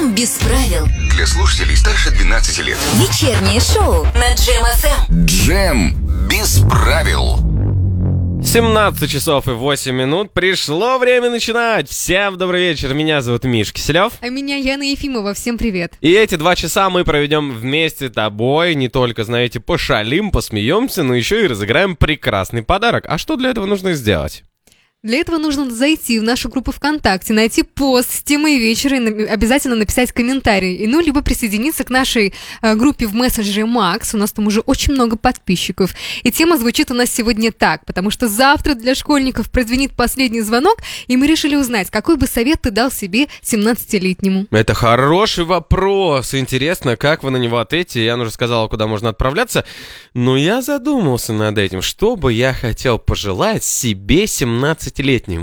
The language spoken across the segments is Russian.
Джем без правил. Для слушателей старше 12 лет. Вечернее шоу на Джем ФМ. Джем без правил. 17 часов и 8 минут. Пришло время начинать. Всем добрый вечер. Меня зовут Миш Киселев. А меня Яна Ефимова. Всем привет. И эти 2 часа мы проведем вместе с тобой. Не только, знаете, пошалим, посмеемся, но еще и разыграем прекрасный подарок. А что для этого нужно сделать? Для этого нужно зайти в нашу группу ВКонтакте, найти пост с темой вечера и обязательно написать комментарий. Ну, либо присоединиться к нашей группе в мессенджере Макс. У нас там уже очень много подписчиков. И тема звучит у нас сегодня так, потому что завтра для школьников прозвенит последний звонок, и мы решили узнать, какой бы совет ты дал себе 17-летнему. Это хороший вопрос. Интересно, как вы на него ответите. Я уже сказала, куда можно отправляться. Но я задумался над этим. Что бы я хотел пожелать себе 17-летнему?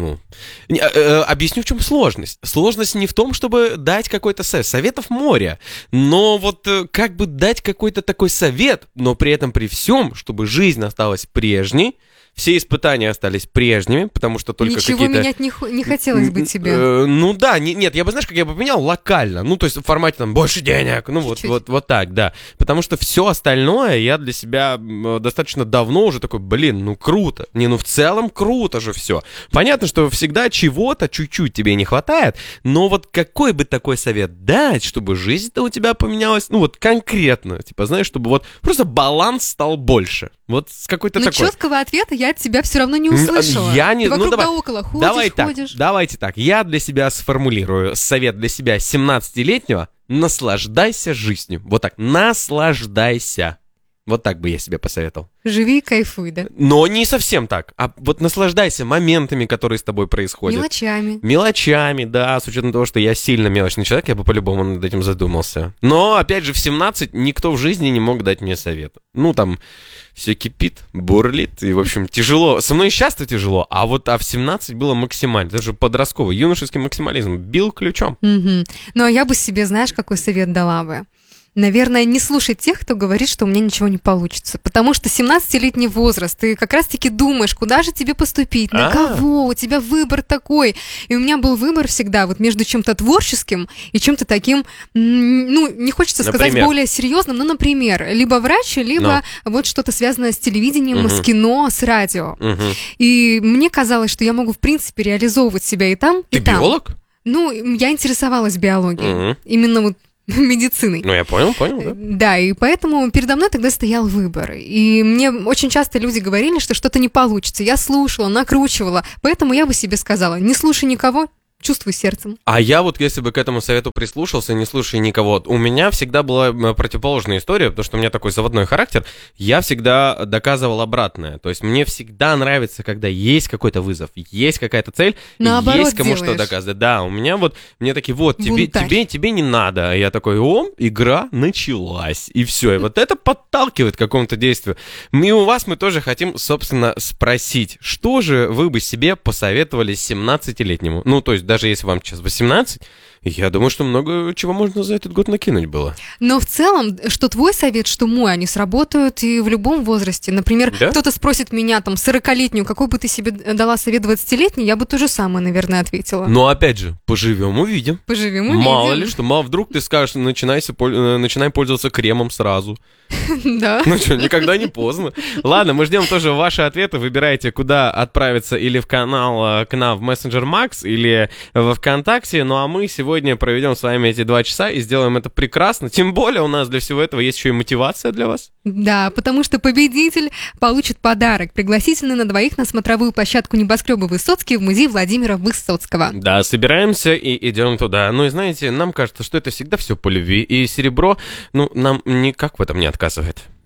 Объясню, в чем сложность. Сложность не в том, чтобы дать какой-то совет. Советов море. Но вот как бы дать какой-то такой совет, но при этом при всем, чтобы жизнь осталась прежней, все испытания остались прежними, потому что только ничего какие-то... менять не хотелось бы тебе. Ну да, нет, я бы, знаешь, как я бы поменял локально. Ну, то есть в формате там больше денег, ну вот так, да. Потому что все остальное я для себя достаточно давно уже такой, ну круто. В целом круто же все. Понятно, что всегда чего-то чуть-чуть тебе не хватает, но вот какой бы такой совет дать, чтобы жизнь-то у тебя поменялась, ну вот конкретно, типа, знаешь, чтобы вот просто баланс стал больше. Вот с какой-то такой. Но четкого ответа я от тебя все равно не услышала. Ты вокруг да около ходишь. Давайте так. Я для себя сформулирую совет для себя 17-летнего. Наслаждайся жизнью. Вот так. Наслаждайся. Вот так бы я себе посоветовал. Живи и кайфуй, да? Но не совсем так. А вот наслаждайся моментами, которые с тобой происходят. Мелочами, да. С учетом того, что я сильно мелочный человек, я бы по-любому над этим задумался. Но, опять же, в 17 никто в жизни не мог дать мне совет. Ну, там, все кипит, бурлит, и, в общем, тяжело. Со мной часто тяжело, а в 17 было максимально. Даже подростковый, юношеский максимализм. Бил ключом. Ну, а я бы себе, знаешь, какой совет дала бы? Наверное, не слушать тех, кто говорит, что у меня ничего не получится. Потому что 17-летний возраст, ты как раз-таки думаешь, куда же тебе поступить, на кого, у тебя выбор такой. И у меня был выбор всегда вот между чем-то творческим и чем-то таким, ну, не хочется сказать более серьезным, но, например, либо врач, либо вот что-то связанное с телевидением, с кино, с радио. И мне казалось, что я могу, в принципе, реализовывать себя и там, и там. Ты биолог? Ну, я интересовалась биологией. Именно вот медициной. Ну, я понял, да. Да, и поэтому передо мной тогда стоял выбор. И мне очень часто люди говорили, что что-то не получится. Я слушала, накручивала. Поэтому я бы себе сказала, не слушай никого, чувствуй сердцем. А я вот, если бы к этому совету прислушался, не слушай никого, у меня всегда была противоположная история, потому что у меня такой заводной характер, я всегда доказывал обратное. То есть мне всегда нравится, когда есть какой-то вызов, есть какая-то цель, наоборот, есть кому делаешь. что доказывать. Да, у меня вот, мне такие, вот, тебе не надо. А я такой, игра началась. И все. И вот это подталкивает к какому-то действию. И у вас мы тоже хотим, собственно, спросить, что же вы бы себе посоветовали 17-летнему? Ну, то есть даже если вам сейчас 18, я думаю, что много чего можно за этот год накинуть было. Но в целом, что твой совет, что мой, они сработают и в любом возрасте. Например, кто-то спросит меня, там, 40-летнюю, какой бы ты себе дала совет 20-летний, я бы то же самое, наверное, ответила. Но опять же, поживем, увидим. Мало ли что, вдруг ты скажешь, начинай пользоваться кремом сразу. Да. Ну что, никогда не поздно. Ладно, мы ждем тоже ваши ответы. Выбирайте, куда отправиться, или в канал к нам в Messenger Max, или во ВКонтакте. Ну а мы сегодня проведем с вами эти 2 часа и сделаем это прекрасно. Тем более у нас для всего этого есть еще и мотивация для вас. Да, потому что победитель получит подарок. Пригласительный на 2 на смотровую площадку небоскреба Высоцкий в музей Владимира Высоцкого. Да, собираемся и идем туда. Ну и знаете, нам кажется, что это всегда все по любви. И серебро, нам никак в этом не отказывает.